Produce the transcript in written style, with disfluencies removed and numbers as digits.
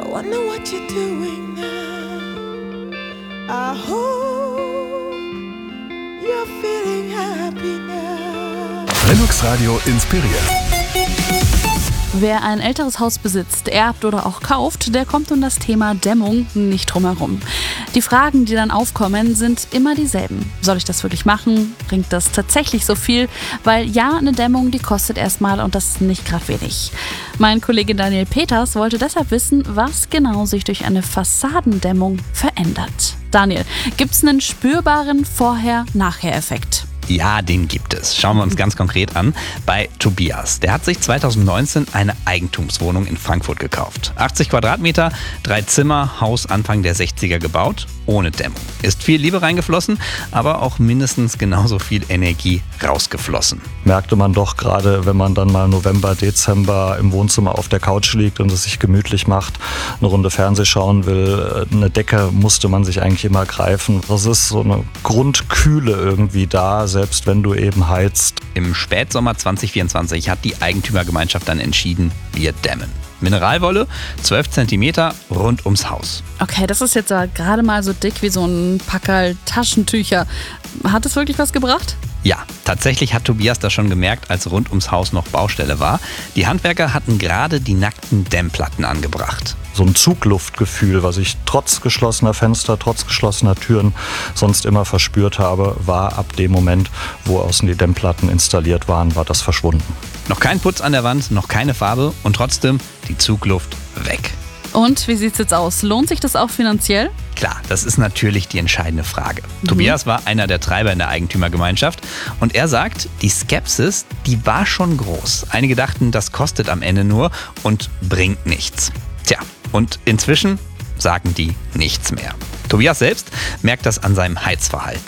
wonder what you're doing now. I hope you're feeling happy now. Linux Radio inspiriert. Wer ein älteres Haus besitzt, erbt oder auch kauft, der kommt um das Thema Dämmung nicht drum herum. Die Fragen, die dann aufkommen, sind immer dieselben. Soll ich das wirklich machen? Bringt das tatsächlich so viel? Weil ja, eine Dämmung, die kostet erstmal und das ist nicht gerade wenig. Mein Kollege Daniel Peters wollte deshalb wissen, was genau sich durch eine Fassadendämmung verändert. Daniel, gibt es einen spürbaren Vorher-Nachher-Effekt? Ja, den gibt es. Schauen wir uns ganz konkret an. Bei Tobias. Der hat sich 2019 eine Eigentumswohnung in Frankfurt gekauft. 80 Quadratmeter, 3 Zimmer, Haus Anfang der 60er gebaut, ohne Dämmung. Ist viel Liebe reingeflossen, aber auch mindestens genauso viel Energie rausgeflossen. Merkte man doch gerade, wenn man dann mal November, Dezember im Wohnzimmer auf der Couch liegt und es sich gemütlich macht, eine Runde Fernseh schauen will, eine Decke musste man sich eigentlich immer greifen. Das ist so eine Grundkühle irgendwie da, selbst wenn du eben heizt. Im Spätsommer 2024 hat die Eigentümergemeinschaft dann entschieden, wir dämmen. Mineralwolle, 12 cm rund ums Haus. Okay, das ist jetzt gerade mal so dick wie so ein Packerl Taschentücher. Hat es wirklich was gebracht? Ja, tatsächlich hat Tobias das schon gemerkt, als rund ums Haus noch Baustelle war. Die Handwerker hatten gerade die nackten Dämmplatten angebracht. So ein Zugluftgefühl, was ich trotz geschlossener Fenster, trotz geschlossener Türen sonst immer verspürt habe, war ab dem Moment, wo außen die Dämmplatten installiert waren, war das verschwunden. Noch kein Putz an der Wand, noch keine Farbe und trotzdem die Zugluft weg. Und wie sieht's jetzt aus? Lohnt sich das auch finanziell? Klar, das ist natürlich die entscheidende Frage. Tobias war einer der Treiber in der Eigentümergemeinschaft und er sagt, die Skepsis, die war schon groß. Einige dachten, das kostet am Ende nur und bringt nichts. Tja, und inzwischen sagen die nichts mehr. Tobias selbst merkt das an seinem Heizverhalten.